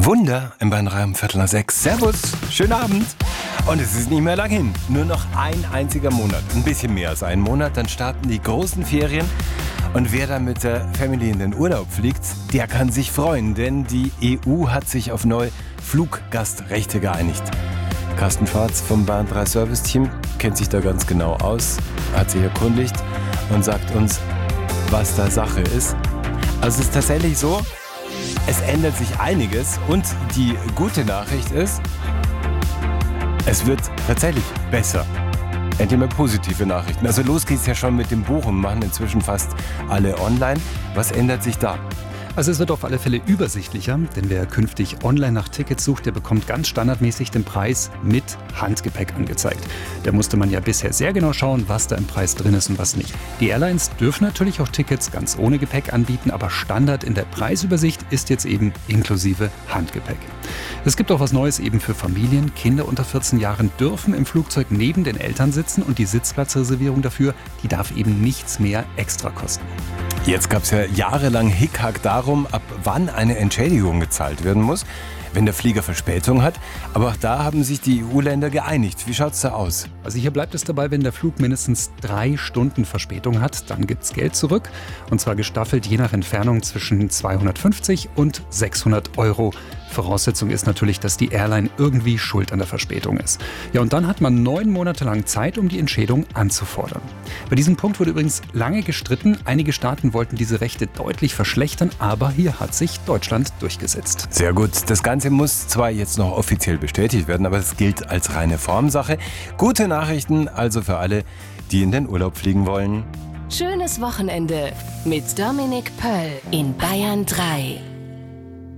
Wunder im Bahnraum 5:45. Servus, schönen Abend. Und es ist nicht mehr lang hin. Nur noch ein einziger Monat. Ein bisschen mehr als einen Monat. Dann starten die großen Ferien. Und wer dann mit der Family in den Urlaub fliegt, der kann sich freuen. Denn die EU hat sich auf neue Fluggastrechte geeinigt. Carsten Schwarz vom Bahn 3 Service Team kennt sich da ganz genau aus, hat sich erkundigt und sagt uns, was da Sache ist. Also es ist tatsächlich so, es ändert sich einiges und die gute Nachricht ist, es wird tatsächlich besser. Endlich mal positive Nachrichten. Also los geht's ja schon mit dem Buchen, machen inzwischen fast alle online. Was ändert sich da? Also es wird auf alle Fälle übersichtlicher, denn wer künftig online nach Tickets sucht, der bekommt ganz standardmäßig den Preis mit Handgepäck angezeigt. Da musste man ja bisher sehr genau schauen, was da im Preis drin ist und was nicht. Die Airlines dürfen natürlich auch Tickets ganz ohne Gepäck anbieten, aber Standard in der Preisübersicht ist jetzt eben inklusive Handgepäck. Es gibt auch was Neues eben für Familien. Kinder unter 14 Jahren dürfen im Flugzeug neben den Eltern sitzen und die Sitzplatzreservierung dafür, die darf eben nichts mehr extra kosten. Jetzt gab es ja jahrelang Hickhack darum, ab wann eine Entschädigung gezahlt werden muss, wenn der Flieger Verspätung hat. Aber auch da haben sich die EU-Länder geeinigt. Wie schaut's da aus? Also hier bleibt es dabei, wenn der Flug mindestens 3 Stunden Verspätung hat, dann gibt's Geld zurück. Und zwar gestaffelt je nach Entfernung zwischen 250 und 600 Euro. Voraussetzung ist natürlich, dass die Airline irgendwie schuld an der Verspätung ist. Ja, und dann hat man 9 Monate lang Zeit, um die Entschädigung anzufordern. Bei diesem Punkt wurde übrigens lange gestritten. Einige Staaten wollten diese Rechte deutlich verschlechtern, aber hier hat sich Deutschland durchgesetzt. Sehr gut. Das Ganze muss zwar jetzt noch offiziell bestätigt werden, aber es gilt als reine Formsache. Gute Nachrichten also für alle, die in den Urlaub fliegen wollen. Schönes Wochenende mit Dominik Pöll in Bayern 3.